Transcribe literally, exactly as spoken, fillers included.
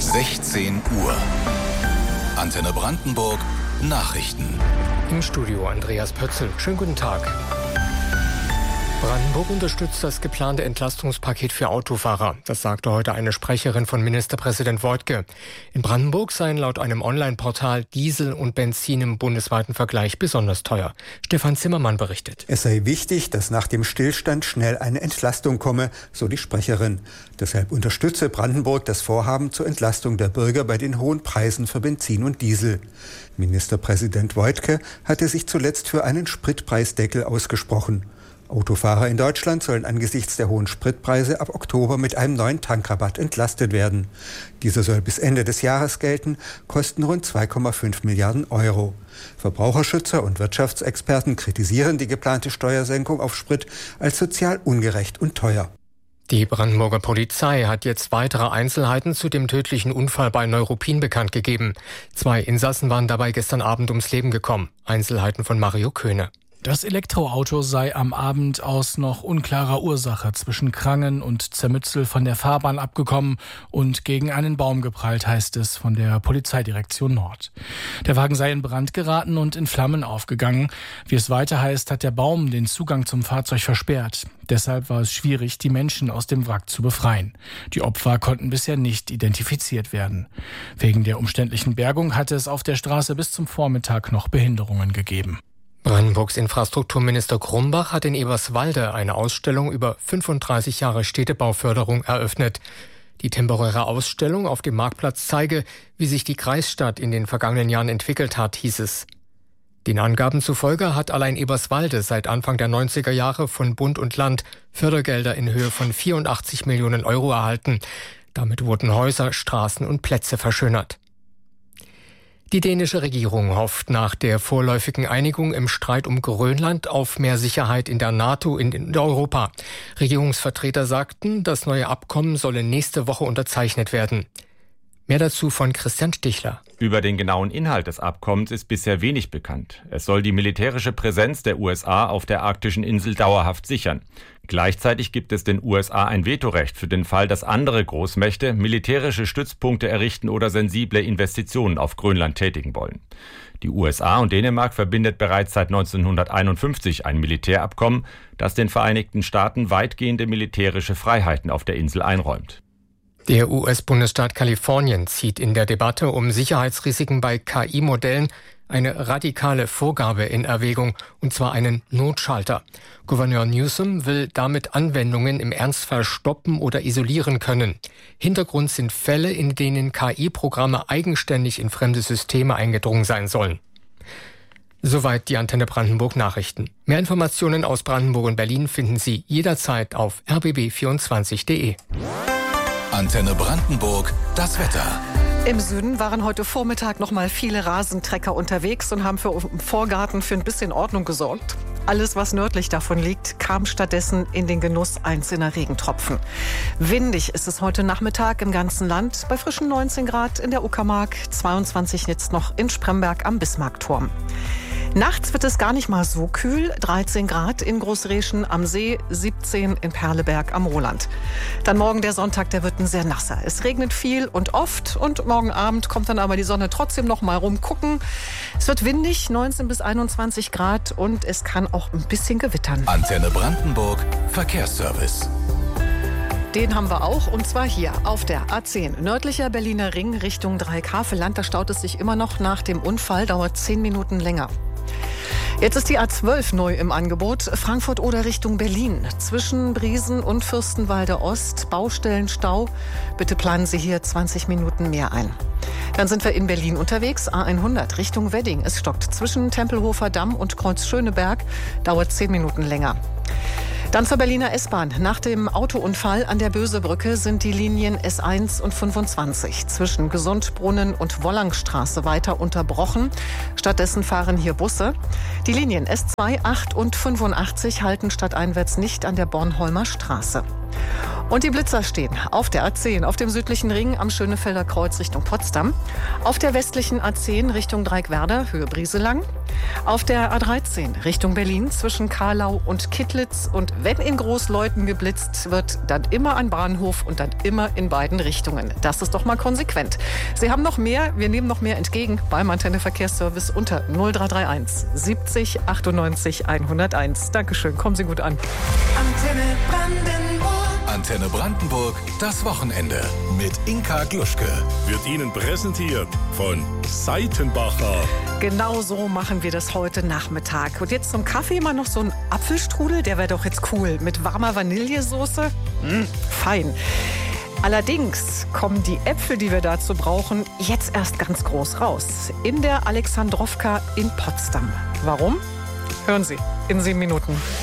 sechzehn Uhr. Antenne Brandenburg Nachrichten. Im Studio Andreas Pötzl. Schönen guten Tag. Brandenburg unterstützt das geplante Entlastungspaket für Autofahrer. Das sagte heute eine Sprecherin von Ministerpräsident Woidke. In Brandenburg seien laut einem Online-Portal Diesel und Benzin im bundesweiten Vergleich besonders teuer. Stefan Zimmermann berichtet. Es sei wichtig, dass nach dem Stillstand schnell eine Entlastung komme, so die Sprecherin. Deshalb unterstütze Brandenburg das Vorhaben zur Entlastung der Bürger bei den hohen Preisen für Benzin und Diesel. Ministerpräsident Woidke hatte sich zuletzt für einen Spritpreisdeckel ausgesprochen. Autofahrer in Deutschland sollen angesichts der hohen Spritpreise ab Oktober mit einem neuen Tankrabatt entlastet werden. Dieser soll bis Ende des Jahres gelten, kosten rund zwei Komma fünf Milliarden Euro. Verbraucherschützer und Wirtschaftsexperten kritisieren die geplante Steuersenkung auf Sprit als sozial ungerecht und teuer. Die Brandenburger Polizei hat jetzt weitere Einzelheiten zu dem tödlichen Unfall bei Neuruppin bekannt gegeben. Zwei Insassen waren dabei gestern Abend ums Leben gekommen. Einzelheiten von Mario Köhne. Das Elektroauto sei am Abend aus noch unklarer Ursache zwischen Krangen und Zermützel von der Fahrbahn abgekommen und gegen einen Baum geprallt, heißt es von der Polizeidirektion Nord. Der Wagen sei in Brand geraten und in Flammen aufgegangen. Wie es weiter heißt, hat der Baum den Zugang zum Fahrzeug versperrt. Deshalb war es schwierig, die Menschen aus dem Wrack zu befreien. Die Opfer konnten bisher nicht identifiziert werden. Wegen der umständlichen Bergung hatte es auf der Straße bis zum Vormittag noch Behinderungen gegeben. Brandenburgs Infrastrukturminister Grumbach hat in Eberswalde eine Ausstellung über fünfunddreißig Jahre Städtebauförderung eröffnet. Die temporäre Ausstellung auf dem Marktplatz zeige, wie sich die Kreisstadt in den vergangenen Jahren entwickelt hat, hieß es. Den Angaben zufolge hat allein Eberswalde seit Anfang der neunziger Jahre von Bund und Land Fördergelder in Höhe von vierundachtzig Millionen Euro erhalten. Damit wurden Häuser, Straßen und Plätze verschönert. Die dänische Regierung hofft nach der vorläufigen Einigung im Streit um Grönland auf mehr Sicherheit in der NATO in Europa. Regierungsvertreter sagten, das neue Abkommen solle nächste Woche unterzeichnet werden. Mehr dazu von Christian Stichler. Über den genauen Inhalt des Abkommens ist bisher wenig bekannt. Es soll die militärische Präsenz der U S A auf der arktischen Insel dauerhaft sichern. Gleichzeitig gibt es den U S A ein Vetorecht für den Fall, dass andere Großmächte militärische Stützpunkte errichten oder sensible Investitionen auf Grönland tätigen wollen. Die U S A und Dänemark verbindet bereits seit neunzehnhunderteinundfünfzig ein Militärabkommen, das den Vereinigten Staaten weitgehende militärische Freiheiten auf der Insel einräumt. Der U S-Bundesstaat Kalifornien zieht in der Debatte um Sicherheitsrisiken bei K I-Modellen eine radikale Vorgabe in Erwägung, und zwar einen Notschalter. Gouverneur Newsom will damit Anwendungen im Ernstfall stoppen oder isolieren können. Hintergrund sind Fälle, in denen K I-Programme eigenständig in fremde Systeme eingedrungen sein sollen. Soweit die Antenne Brandenburg Nachrichten. Mehr Informationen aus Brandenburg und Berlin finden Sie jederzeit auf r b b vierundzwanzig punkt d e. Antenne Brandenburg, das Wetter. Im Süden waren heute Vormittag noch mal viele Rasentrecker unterwegs und haben für im Vorgarten für ein bisschen Ordnung gesorgt. Alles, was nördlich davon liegt, kam stattdessen in den Genuss einzelner Regentropfen. Windig ist es heute Nachmittag im ganzen Land, bei frischen neunzehn Grad in der Uckermark, zweiundzwanzig jetzt noch in Spremberg am Bismarckturm. Nachts wird es gar nicht mal so kühl, dreizehn Grad in Großreschen am See, siebzehn in Perleberg am Roland. Dann morgen der Sonntag, der wird ein sehr nasser. Es regnet viel und oft und morgen Abend kommt dann aber die Sonne trotzdem noch mal rumgucken. Es wird windig, neunzehn bis einundzwanzig Grad und es kann auch ein bisschen gewittern. Antenne Brandenburg, Verkehrsservice. Den haben wir auch, und zwar hier auf der A zehn. Nördlicher Berliner Ring Richtung Dreieckhaveland. Da staut es sich immer noch nach dem Unfall, dauert zehn Minuten länger. Jetzt ist die A zwölf neu im Angebot. Frankfurt oder Richtung Berlin. Zwischen Briesen und Fürstenwalde Ost. Baustellenstau. Bitte planen Sie hier zwanzig Minuten mehr ein. Dann sind wir in Berlin unterwegs. A hundert Richtung Wedding. Es stockt zwischen Tempelhofer Damm und Kreuz Schöneberg. Dauert zehn Minuten länger. Dann zur Berliner S-Bahn. Nach dem Autounfall an der Bösebrücke sind die Linien S eins und fünfundzwanzig zwischen Gesundbrunnen und Wollangstraße weiter unterbrochen. Stattdessen fahren hier Busse. Die Linien S zwei, acht und fünfundachtzig halten stadteinwärts nicht an der Bornholmer Straße. Und die Blitzer stehen auf der A zehn, auf dem südlichen Ring am Schönefelder Kreuz Richtung Potsdam, auf der westlichen A zehn Richtung Dreieckwerder, Höhe Brieselang, auf der A dreizehn Richtung Berlin zwischen Kahlau und Kittlitz. Und wenn in Großleuten geblitzt wird, dann immer an Bahnhof und dann immer in beiden Richtungen. Das ist doch mal konsequent. Sie haben noch mehr, wir nehmen noch mehr entgegen beim Antenne Verkehrsservice unter null drei drei eins siebzig achtundneunzig hunderteins. Dankeschön, kommen Sie gut an. Antenne Brandenburg. Antenne Brandenburg, das Wochenende mit Inka Gluschke. Wird Ihnen präsentiert von Seitenbacher. Genau so machen wir das heute Nachmittag. Und jetzt zum Kaffee mal noch so ein Apfelstrudel, der wäre doch jetzt cool. Mit warmer Vanillesoße. Mmh, fein. Allerdings kommen die Äpfel, die wir dazu brauchen, jetzt erst ganz groß raus. In der Alexandrowka in Potsdam. Warum? Hören Sie in sieben Minuten.